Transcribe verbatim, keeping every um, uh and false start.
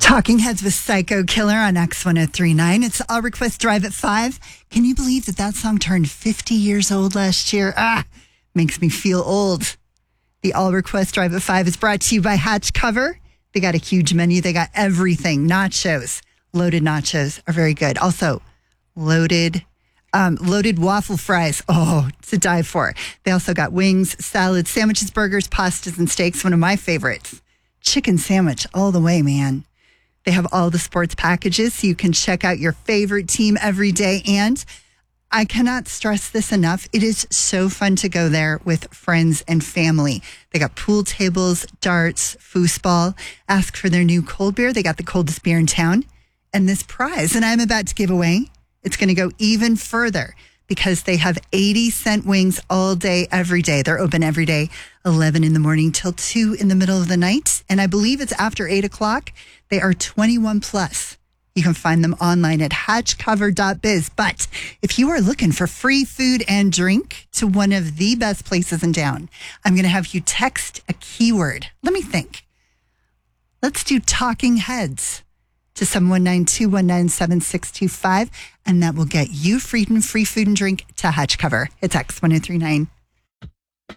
Talking Heads with Psycho Killer on X one oh three point nine. It's All Request Drive at five. Can you believe that that song turned fifty years old last year? Ah, makes me feel old. The All Request Drive at five is brought to you by Hatch Cover. They got a huge menu. They got everything. Nachos. Loaded nachos are very good. Also, loaded um, loaded waffle fries. Oh, to die for. They also got wings, salads, sandwiches, burgers, pastas, and steaks. One of my favorites. Chicken sandwich all the way, man. They have all the sports packages so you can check out your favorite team every day. And I cannot stress this enough. It is so fun to go there with friends and family. They got pool tables, darts, foosball. Ask for their new cold beer. They got the coldest beer in town. And this prize, and I'm about to give away, it's going to go even further because they have eighty cent wings all day, every day. They're open every day, eleven in the morning till two in the middle of the night. And I believe it's after eight o'clock. They are twenty-one plus. You can find them online at hatch cover dot biz. But if you are looking for free food and drink to one of the best places in town, I'm going to have you text a keyword. Let me think. Let's do Talking Heads to seven one nine, two one nine, seven six two five, and that will get you free, free food and drink to Hatch Cover. It's X one oh three point nine.